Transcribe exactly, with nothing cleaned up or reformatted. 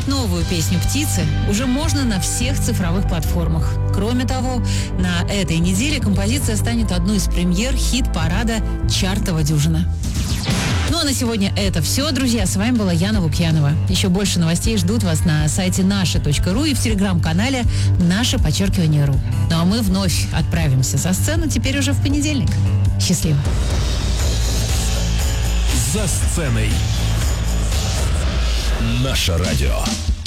Скачать новую песню «Птицы» уже можно на всех цифровых платформах. Кроме того, на этой неделе композиция станет одной из премьер хит-парада «Чартова дюжина». Ну а на сегодня это все, друзья. С вами была Яна Лукьянова. Еще больше новостей ждут вас на сайте наше точка ру и в телеграм-канале «Наше подчеркивание ру». Ну а мы вновь отправимся со сцены теперь уже в понедельник. Счастливо. За сценой. Наше радио.